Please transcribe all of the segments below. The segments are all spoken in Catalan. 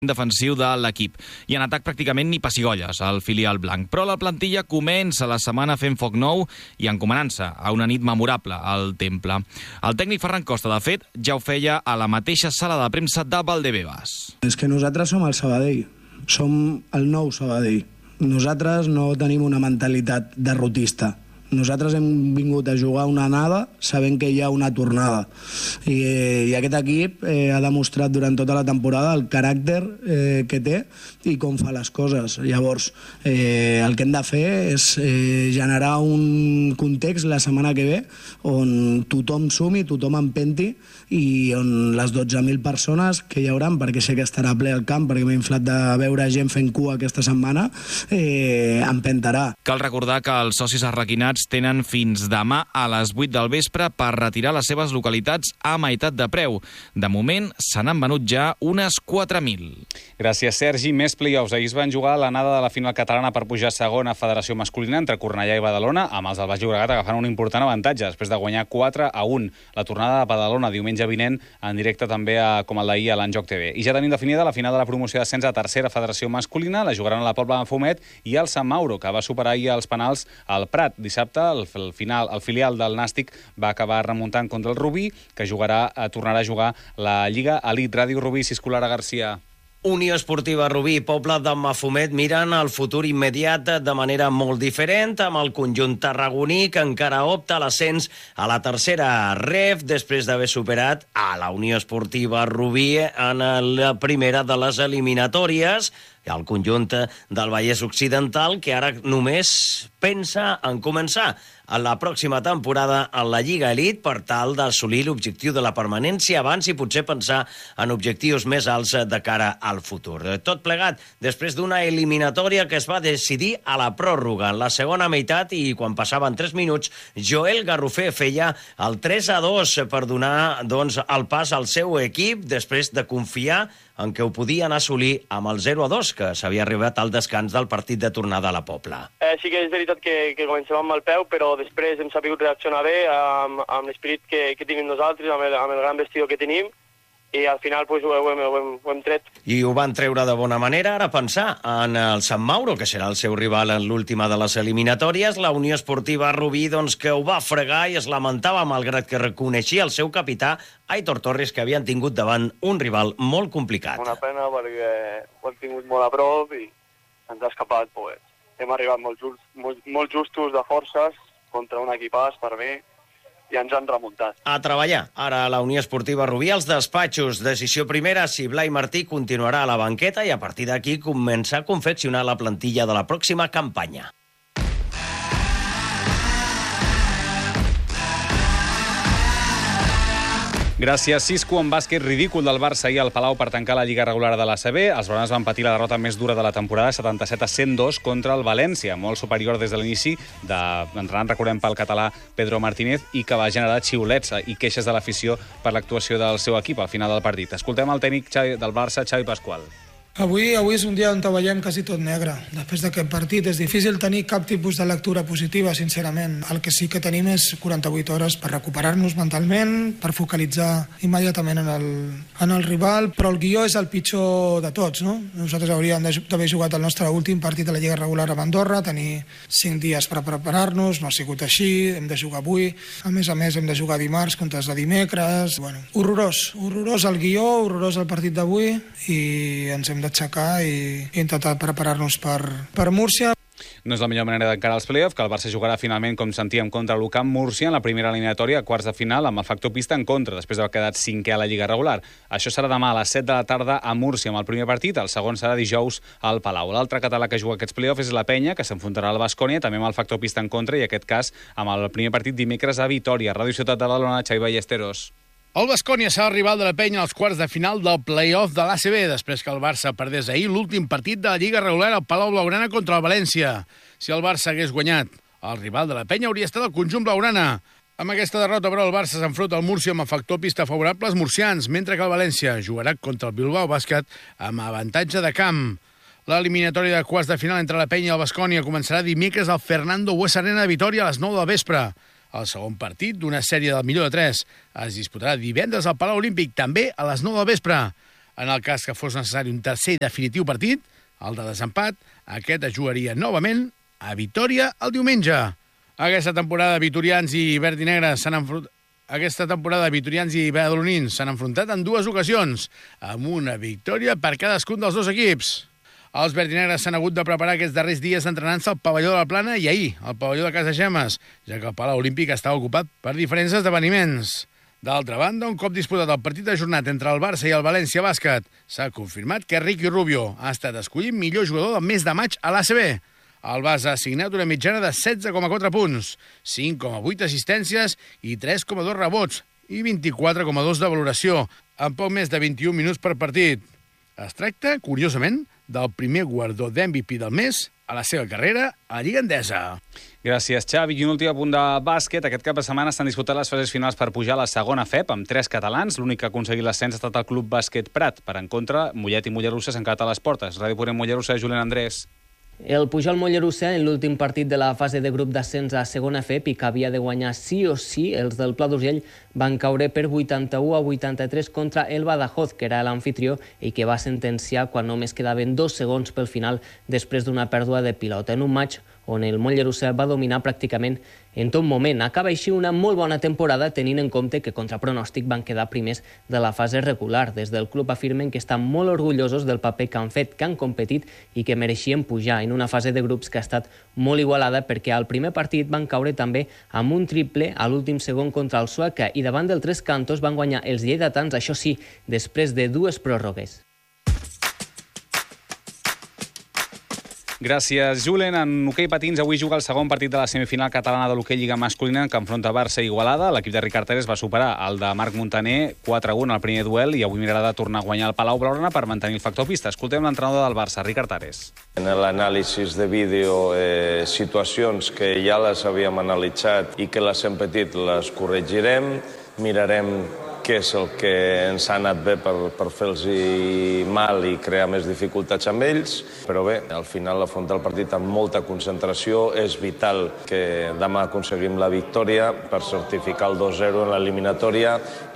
defensiu de l'equip. I en atac pràcticament ni pessigolles al filial blanc. Però la plantilla comença la setmana fent foc nou i encomanant-se a una nit memorable al Temple. El tècnic Ferran Costa, de fet, ja ho feia a la mateixa sala de premsa de Valdebebas. És que nosaltres som el Sabadell, som el nou Sabadell. Nosaltres no tenim una mentalitat derrotista. Nosaltres hem vingut a jugar una anada sabent que hi ha una tornada. I aquest equip ha demostrat durant tota la temporada el caràcter que té i com fa les coses. Llavors, el que hem de fer és generar un context la setmana que ve on tothom sumi, tothom empenti i on les 12.000 persones que hi haurà, perquè sé que estarà ple al camp, perquè m'he inflat de veure gent fent cua aquesta setmana, empentarà. Cal recordar que els socis arraquinats tenen fins demà a les 8 del vespre per retirar les seves localitats a meitat de preu. De moment, se n'han venut ja unes 4.000. Gràcies, Sergi. Més play-offs. Ahir es van jugar l'anada de la final catalana per pujar a segona federació masculina entre Cornellà i Badalona, amb els del Baix Llobregat agafant un important avantatge després de guanyar 4-1. La tornada de Badalona diumenge vinent en directe també com el d'ahir a l'Enjoc TV. I ja tenim definida la final de la promoció d'ascens a tercera federació masculina. La jugaran a la Pobla de Mafumet i el Sant Mauro, que va superar ahir els penals al Prat. Dissabte, el filial del Nàstic va acabar remuntant contra el Rubí, que tornarà a jugar la Lliga Elite. Ràdio Rubí, Ciscolara Garcia. Unió Esportiva Rubí i Pobla de Mafumet miren el futur immediat de manera molt diferent, amb el conjunt tarragoní que encara opta a l'ascens a la tercera ref després d'haver superat a la Unió Esportiva Rubí en la primera de les eliminatòries. El conjunt del Vallès Occidental, que ara només pensa en començar a la pròxima temporada en la Lliga Elite per tal d'assolir l'objectiu de la permanència abans i potser pensar en objectius més alts de cara al futur. Tot plegat després d'una eliminatòria que es va decidir a la pròrroga en la segona meitat i quan passaven 3 minuts, Joel Garrofer feia el 3-2 per donar el pas al seu equip després de confiar en què ho podien assolir amb el 0-2, que s'havia arribat al descans del partit de tornada a la Pobla. Sí que és veritat que comencem amb el peu, però després hem sabut reaccionar bé amb l'esperit que tenim nosaltres, amb el gran vestidor que tenim, i al final ho hem tret. I ho van treure de bona manera. Ara pensar en el Sant Mauro, que serà el seu rival en l'última de les eliminatòries, la Unió Esportiva Rubí, que ho va fregar i es lamentava, malgrat que reconeixia el seu capità, Aitor Torres, que havien tingut davant un rival molt complicat. Una pena perquè ho hem tingut molt a prop i ens ha escapat. Hem arribat molt justos de forces contra un equipàs per mi, i ens han remuntat. A treballar. Ara a la Unió Esportiva Rubí, els despatxos. Decisió primera si Blai Martí continuarà a la banqueta i a partir d'aquí començar a confeccionar la plantilla de la pròxima campanya. Gràcies, Cisco. En bàsquet, ridícul del Barça ahir al Palau per tancar la Lliga regular de l'ACB. Els blaugranes van patir la derrota més dura de la temporada, 77-102 contra el València, molt superior des de l'inici, entrenant, recordem, pel català Pedro Martínez, i que va generar xiulets i queixes de l'afició per l'actuació del seu equip al final del partit. Escoltem el tècnic del Barça, Xavi Pascual. Avui és un dia on veiem quasi tot negre. Després d'aquest partit és difícil tenir cap tipus de lectura positiva, sincerament. El que sí que tenim és 48 hores per recuperar-nos mentalment, per focalitzar immediatament en el rival, però el guió és el pitjor de tots, no? Nosaltres hauríem d'haver jugat el nostre últim partit de la Lliga regular a Andorra, tenir 5 dies per preparar-nos, no ha sigut així, hem de jugar avui, a més hem de jugar dimarts contra els de dimecres. Horrorós el guió, horrorós el partit d'avui, i ens hem d'aixecar i intentar preparar-nos per Múrcia. No és la millor manera d'encarar els play-offs, que el Barça jugarà finalment, com sentíem, contra l'UCAM Múrcia en la primera eliminatòria a quarts de final amb el factor pista en contra, després d'haver quedat 5è a la Lliga regular. Això serà demà a les 7 de la tarda a Múrcia amb el primer partit, el segon serà dijous al Palau. L'altre català que juga aquests play-offs és la Penya, que s'enfrontarà al Baskonia, també amb el factor pista en contra, i aquest cas amb el primer partit dimecres a Vitòria. Ràdio Ciutat de Badalona, Xavi Ballesteros. El Baskonia serà el rival de la Penya als quarts de final del play-off de l'ACB, després que el Barça perdés ahir l'últim partit de la Lliga regular al Palau Blaugrana contra el València. Si el Barça hagués guanyat, el rival de la Penya hauria estat el conjunt blaugrana. Amb aquesta derrota, però, el Barça s'enfronta al Múrcia amb el factor pista favorable als murcians, mentre que el València jugarà contra el Bilbao Bàsquet amb avantatge de camp. L'eliminatòria de quarts de final entre la Penya i el Baskonia començarà dimecres al Fernando Buesa Arena de Vitòria a les 9 del vespre. El segon partit d'una sèrie del millor de 3 es disputarà divendres al Palau Olímpic, també a les 9 del vespre. En el cas que fos necessari un tercer i definitiu partit, el de desempat, aquest es jugaria novament a Vitòria el diumenge. Aquesta temporada vitorians i verdinegres vitorians i badalonins s'han enfrontat en dues ocasions, amb una victòria per cadascun dels dos equips. Els verdinegres s'han hagut de preparar aquests darrers dies entrenant-se al pavelló de la Plana i ahir al pavelló de Casa Gemmes, ja que el Palau Olímpic estava ocupat per diferents esdeveniments. D'altra banda, un cop disputat el partit ajornat entre el Barça i el València Bàsquet, s'ha confirmat que Ricky Rubio ha estat escollit millor jugador del mes de maig a l'ACB. El Barça ha assignat una mitjana de 16,4 punts, 5,8 assistències i 3,2 rebots i 24,2 de valoració, amb poc més de 21 minuts per partit. Es tracta, curiosament, del primer guardó d'MVP del mes a la seva carrera a Lliga Endesa. Gràcies, Xavi. I un últim apunt de bàsquet. Aquest cap de setmana s'han disputat les fases finals per pujar a la segona FEP amb 3 catalans. L'únic que ha aconseguit l'ascens ha estat el Club Bàsquet Prat. Per en contra, Mollet i Mollerussa s'han quedat a les portes. Ràdio Ponent Mollerussa, Julián Andrés. El Pujol Mollerussa, en l'últim partit de la fase de grup d'ascens a segona FEP i que havia de guanyar sí o sí, els del Pla d'Urgell van caure per 81-83 contra el Badajoz, que era l'anfitrió i que va sentenciar quan només quedaven 2 segons pel final després d'una pèrdua de pilota. En un match on el Mollerussa va dominar pràcticament en tot moment. Acaba així una molt bona temporada, tenint en compte que contra pronòstic van quedar primers de la fase regular. Des del club afirmen que estan molt orgullosos del paper que han fet, que han competit i que mereixien pujar en una fase de grups que ha estat molt igualada perquè al primer partit van caure també amb un triple a l'últim segon contra el Sueca i davant del Tres Cantos van guanyar els lleidatans, això sí, després de 2 pròrrogues. Gràcies, Julen. En hoquei patins, avui juga el segon partit de la semifinal catalana de l'hoquei Lliga Masculina que enfronta Barça i Igualada. L'equip de Ricard Teres va superar el de Marc Montaner 4-1 al primer duel i avui mirarà de tornar a guanyar el Palau Blaugrana per mantenir el factor pista. Escoltem l'entrenador del Barça, Ricard Teres. En l'anàlisi de vídeo, situacions que ja les havíem analitzat i que les hem petit les corregirem, mirarem què és el que ens ha anat bé per fer-los mal i crear més dificultats amb ells. Però bé, al final afrontar el partit amb molta concentració. És vital que demà aconseguim la victòria per certificar el 2-0 en l'eliminatòria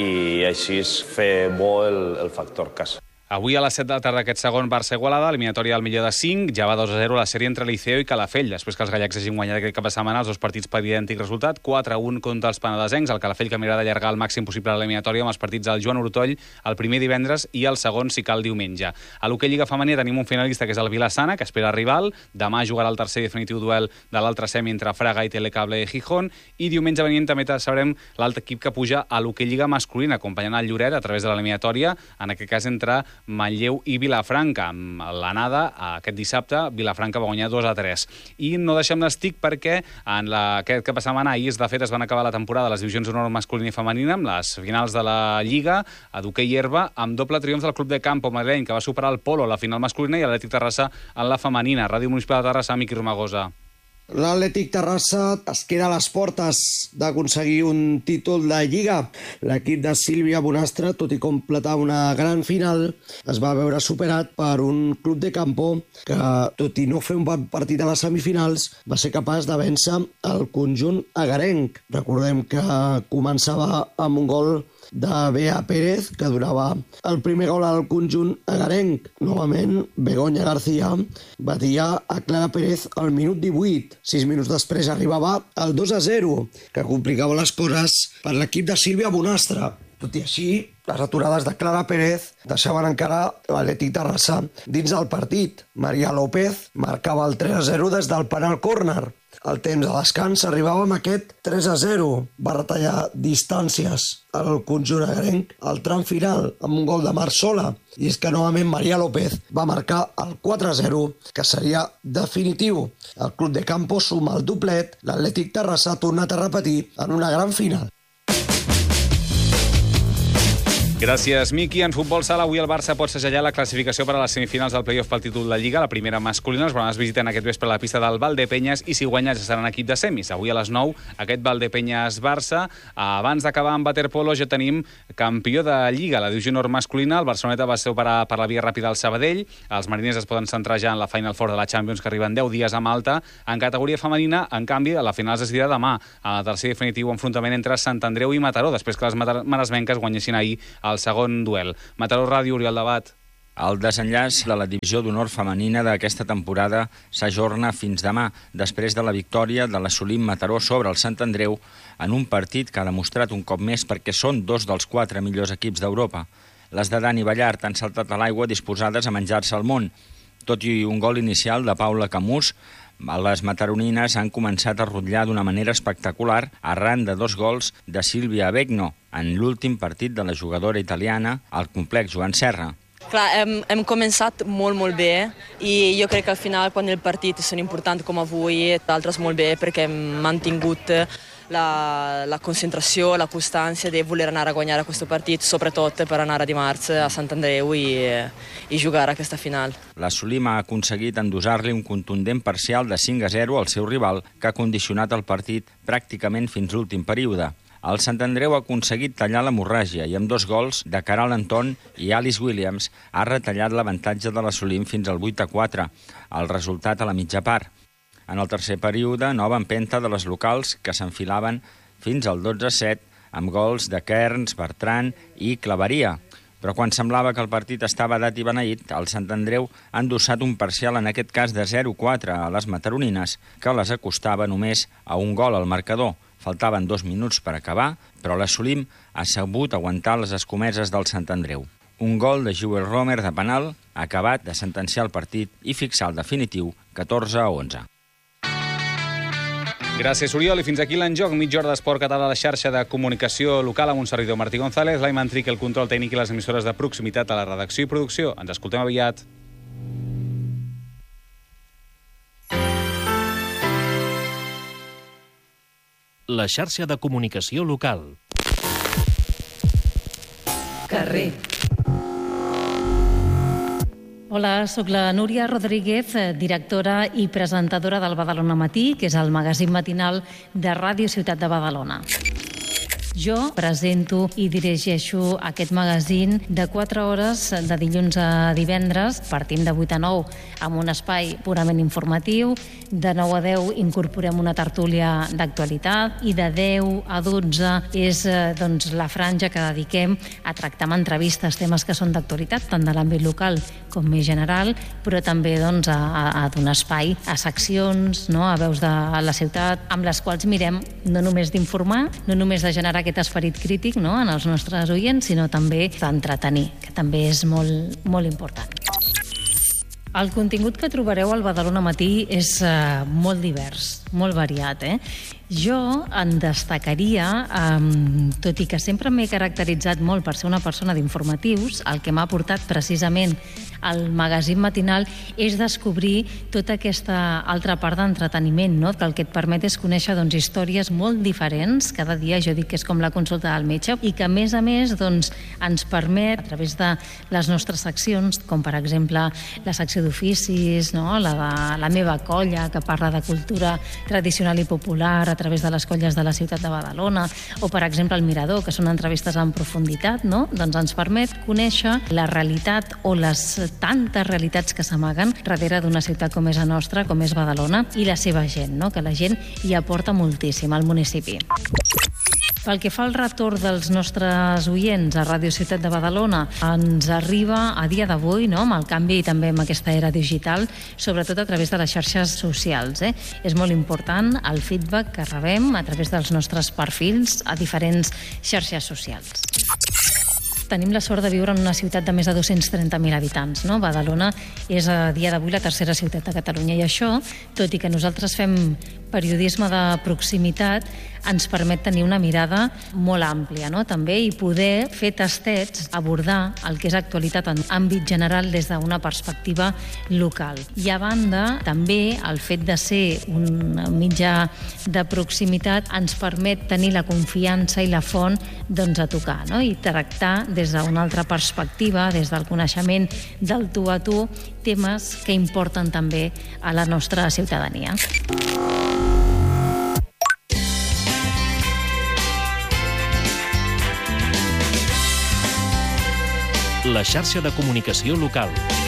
i així fer bo el factor casa. Avui a les 7 de la tarda aquest segon Barça-Igualada, eliminatòria al millor de 5, ja va 2-0 la sèrie entre Liceo i Calafell, després que els gallecs hagin guanyat aquest cap de setmana els 2 partits per idèntic resultat, 4-1 contra els penedesencs, el Calafell que mirarà d'allargar el màxim possible l'eliminatòria amb els partits del Joan Ortoll el primer divendres i el segon, si cal, diumenge. A l'hoquei Lliga Femení tenim un finalista que és el Vilassana, que espera rival, demà jugarà el tercer i definitiu duel de l'altre semi entre Fraga i Telecable de Gijón, i diumenge venint també sabrem l'altre equip que puja a l'hoquei Lliga Masculina, acompanyant el Lloret a través de l'eliminatòria, en aquest cas entre Manlleu i Vilafranca. Amb l'anada, aquest dissabte, Vilafranca va guanyar 2-3. I no deixem l'estic perquè aquest cap de setmana, ahir de fet es van acabar la temporada de les divisions d'honor masculina i femenina amb les finals de la Lliga a d'hoquei herba amb doble triomf del Club de Campo madrileny, que va superar el Polo a la final masculina i l'Atlètic Terrassa en la femenina. Ràdio Municipal de Terrassa, Miqui Romagosa. L'Atlètic Terrassa es queda a les portes d'aconseguir un títol de Lliga. L'equip de Sílvia Bonastre, tot i completar una gran final, es va veure superat per un Club de Campo que, tot i no fer un bon partit a les semifinals, va ser capaç de vèncer el conjunt agarenc. Recordem que començava amb un gol de Bea Pérez, que donava el primer gol al conjunt agarenc. Novament, Begoña García batia a Clara Pérez al minut 18. 6 minuts després arribava el 2-0, que complicava les coses per l'equip de Sílvia Bonastre. Tot i així, les aturades de Clara Pérez deixaven encara l'Atlètic Terrassa dins del partit. Maria López marcava el 3-0 des del penal córner. Al temps de descans arribava amb aquest 3-0. Va retallar distàncies al conjunt agarenc al tram final amb un gol de Marc Sola. I és que novament Maria López va marcar el 4-0, que seria definitiu. El Club de Campo suma el doblet. L'Atlètic Terrassa ha tornat a repetir en una gran final. Gràcies, Miqui. En futbol sala, avui el Barça pot segellar la classificació per a les semifinals del play-off pel títol de Lliga, la primera masculina. Els branes visiten aquest vespre la pista del Valdepenyes i si guanya ja seran equip de semis. Avui a les 9, aquest Valdepenyes-Barça. Abans d'acabar amb waterpolo ja tenim campió de Lliga, la divisió nord masculina. El Barceloneta va superar per la via ràpida al Sabadell. Els mariners es poden centrar ja en la Final Four de la Champions, que arriben 10 dies a Malta. En categoria femenina, en canvi, la final es decidirà demà, a la tercer definitiu enfrontament entre Sant Andreu i Mataró, després que les maresmenques guanyessin ahir al segon duel. Mataró Ràdio, Oriol Debat. El desenllaç de la divisió d'honor femenina d'aquesta temporada s'ajorna fins demà, després de la victòria de l'Assolim Mataró sobre el Sant Andreu en un partit que ha demostrat un cop més perquè són 2 dels 4 millors equips d'Europa. Les de Dani Ballart han saltat a l'aigua disposades a menjar-se el món. Tot i un gol inicial de Paula Camús, les mataronines han començat a rotllar d'una manera espectacular arran de 2 gols de Sílvia Begno en l'últim partit de la jugadora italiana al complex Joan Serra. Clar, hem començat molt bé i jo crec que al final quan el partit són important com avui, d'altres molt bé perquè hem mantingut la concentració, la constància de voler anar a guanyar aquest partit, sobretot per anar a dimarts a Sant Andreu i jugar aquesta final. L'Assolim ha aconseguit endosar-li un contundent parcial de 5-0 al seu rival, que ha condicionat el partit pràcticament fins l'últim període. El Sant Andreu ha aconseguit tallar l'hemorràgia i amb 2 gols de Caral Anton i Alice Williams ha retallat l'avantatge de l'Assolim fins al 8-4, el resultat a la mitja part. En el tercer període, nova empenta de les locals que s'enfilaven fins al 12-7 amb gols de Kerns, Bertran i Claveria. Però quan semblava que el partit estava dat i beneït, el Sant Andreu ha endossat un parcial, en aquest cas de 0-4 a les mataronines, que les acostava només a un gol al marcador. Faltaven 2 minuts per acabar, però l'Assolim ha sabut aguantar les escomeses del Sant Andreu. Un gol de Joel Romer de penal ha acabat de sentenciar el partit i fixar el definitiu 14-11. Gràcies, Oriol. I fins aquí l'enjoc. Mitja hora d'esport català a la xarxa de comunicació local amb un servidor, Martí González, l'Aiman Tric, el control tècnic i les emissores de proximitat a la redacció i producció. Ens escoltem aviat. La xarxa de comunicació local. Carrer. Hola, sóc la Núria Rodríguez, directora i presentadora del Badalona Matí, que és el magazín matinal de Ràdio Ciutat de Badalona. Jo presento i dirigeixo aquest magazín de 4 hores de dilluns a divendres. Partim de 8 a 9 amb un espai purament informatiu. De 9 a 10 incorporem una tertúlia d'actualitat i de 10 a 12 és la franja que dediquem a tractar amb entrevistes temes que són d'actualitat, tant de l'àmbit local com més general, però també a donar espai a seccions, a veus de la ciutat, amb les quals mirem no només d'informar, no només de generar aquest esperit crític en els nostres oients, sinó també d'entretenir, que també és molt, molt important. El contingut que trobareu al Badalona Matí és molt divers, molt variat. Jo en destacaria, tot i que sempre m'he caracteritzat molt per ser una persona d'informatius, el que m'ha portat precisament al magazín matinal és descobrir tota aquesta altra part d'entreteniment, que el que et permet és conèixer històries molt diferents. Cada dia jo dic que és com la consulta del metge i que a més ens permet, a través de les nostres seccions, com per exemple la secció d'oficis, la de la meva colla, que parla de cultura tradicional i popular a través de les colles de la ciutat de Badalona, o per exemple el Mirador, que són entrevistes en profunditat, doncs ens permet conèixer la realitat o les tantes realitats que s'amaguen darrere d'una ciutat com és la nostra, com és Badalona, i la seva gent, que la gent hi aporta moltíssim al municipi. Pel que fa al retorn dels nostres oients a Ràdio Ciutat de Badalona, ens arriba a dia d'avui, amb el canvi i també amb aquesta era digital, sobretot a través de les xarxes socials. És molt important el feedback que rebem a través dels nostres perfils a diferents xarxes socials. Tenim la sort de viure en una ciutat de més de 230.000 habitants. Badalona és a dia d'avui la tercera ciutat de Catalunya i això, tot i que nosaltres fem periodisme de proximitat, ens permet tenir una mirada molt àmplia, també, i poder fer tastets, abordar el que és actualitat en àmbit general des d'una perspectiva local. I a banda, també el fet de ser un mitjà de proximitat ens permet tenir la confiança i la font a tocar, i tractar des d'una altra perspectiva, des del coneixement del tu a tu, temes que importen també a la nostra ciutadania. La xarxa de comunicació local.